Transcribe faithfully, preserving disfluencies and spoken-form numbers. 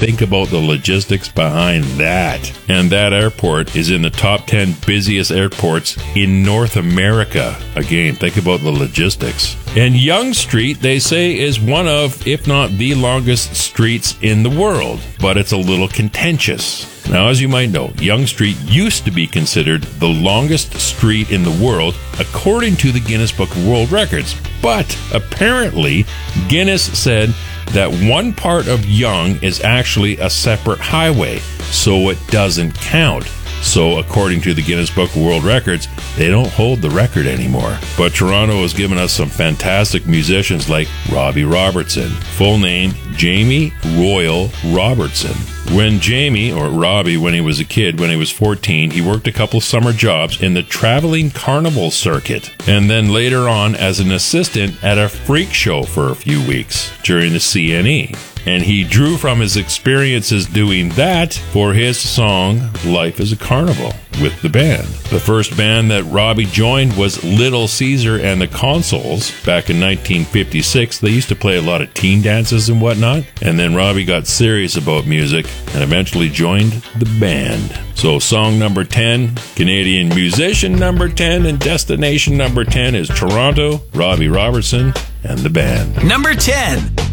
Think about the logistics behind that. And that airport is in the top ten busiest airports in North America. Again, think about the logistics. And Yonge Street, they say, is one of, if not the longest streets in the world, but it's a little contentious. Now, as you might know, Yonge Street used to be considered the longest street in the world, according to the Guinness Book of World Records. But apparently, Guinness said that one part of Yonge is actually a separate highway, so it doesn't count. So, according to the Guinness Book of World Records, they don't hold the record anymore. But Toronto has given us some fantastic musicians like Robbie Robertson. Full name, Jamie Royal Robertson. When Jamie, or Robbie, when he was a kid, when he was fourteen, he worked a couple summer jobs in the traveling carnival circuit. And then later on as an assistant at a freak show for a few weeks during the C N E. And he drew from his experiences doing that for his song, Life is a Carnival, with the band. The first band that Robbie joined was Little Caesar and the Consoles back in nineteen fifty-six. They used to play a lot of teen dances and whatnot. And then Robbie got serious about music and eventually joined the band. So song number ten, Canadian musician number ten, and destination number ten is Toronto, Robbie Robertson, and the band. Number ten.